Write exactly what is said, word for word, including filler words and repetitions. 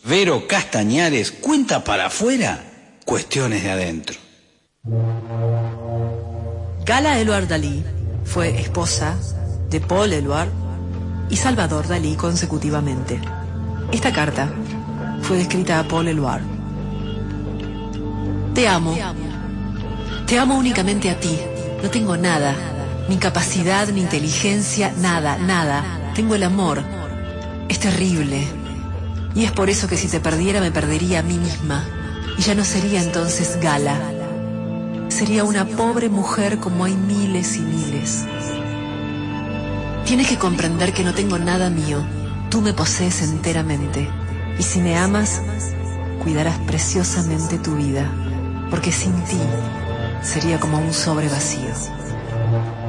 Vero Castañares cuenta para afuera cuestiones de adentro. Gala Éluard Dalí fue esposa de Paul Éluard y Salvador Dalí consecutivamente. Esta carta fue escrita a Paul Éluard. Te amo. Te amo únicamente a ti. No tengo nada. Ni capacidad, ni inteligencia, nada, nada. Tengo el amor. Es terrible. Y es por eso que si te perdiera me perdería a mí misma. Y ya no sería entonces Gala. Sería una pobre mujer como hay miles y miles. Tienes que comprender que no tengo nada mío. Tú me posees enteramente. Y si me amas, cuidarás preciosamente tu vida. Porque sin ti sería como un sobre vacío.